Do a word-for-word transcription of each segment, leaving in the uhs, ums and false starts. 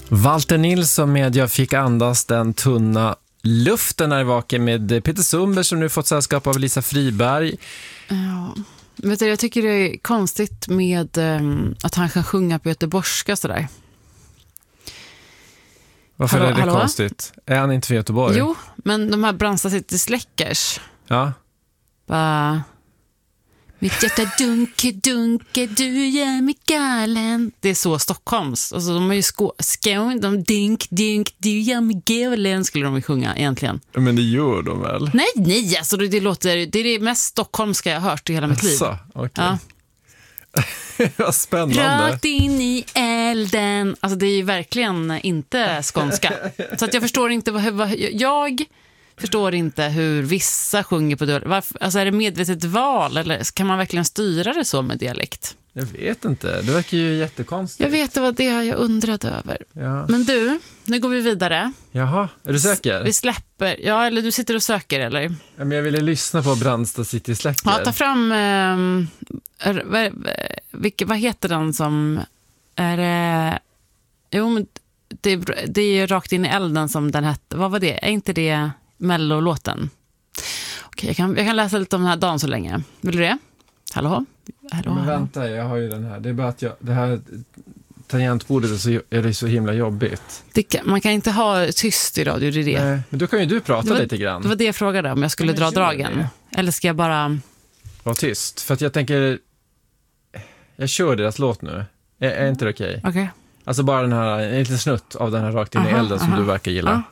Walter Nilsson med Jag fick andas den tunna luften är vaken med Peter Sundberg som nu fått sällskap av Lisa Friberg. Ja, vet du, jag tycker det är konstigt med um, att han kan sjunga på göteborgska sådär. Varför hallå, är det hallå? konstigt? Är han inte från Göteborg? Jo, men de här Brandsta City Släckers. Ja. Bara... Mitt hjärta dunke, dunke, du gör mig galen. Det är så Stockholms. Alltså, de är ju skå... Skån, de dink, dink, du gör mig galen skulle de ju sjunga egentligen. Men det gör de väl? Nej, nej, alltså det, det låter... Det är det mest stockholmska jag har hört i hela mitt liv. Asså, okej. Ja. Vad spännande. Rakt in i elden. Alltså det är ju verkligen inte skånska. Så att jag förstår inte vad, vad jag förstår inte hur vissa sjunger på dialekt. Varför, alltså är det medvetet val eller kan man verkligen styra det så med dialekt? Jag vet inte. Det verkar ju jättekonstigt. Jag vet, det var det jag undrade över. Ja. Men du, nu går vi vidare. Jaha, är du säker? Vi släpper. Ja, eller du sitter och söker eller? Ja, men jag ville lyssna på Brandsta City Släcker. Ja, ta fram eh, är, vad, vilka, vad heter den som är det? Jo, men det, det är ju Rakt in i elden som den hette. Vad var det? Är inte det Mello-låten? Okej, jag kan, jag kan läsa lite om den här dagen så länge. Vill du det? Hallå? Hallå, Men hallå. vänta, jag har ju den här. Det är bara att jag, det här tangentbordet är, så, är det så himla jobbigt. Det kan, man kan inte ha tyst i radio, det är det. Nej, men då kan ju du prata Det var, lite grann. det var det jag frågade om jag skulle Ja, men dra gör dragen. det. Eller ska jag bara... Var tyst. För att jag tänker... Jag kör deras låt nu. Är, är inte det okej? Okej. Okay. Alltså bara den här, en liten snutt av den här Rakt in i Aha, elden som aha. du verkar gilla. Ja.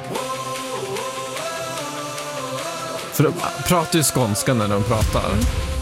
För de pratar ju skånska när de pratar.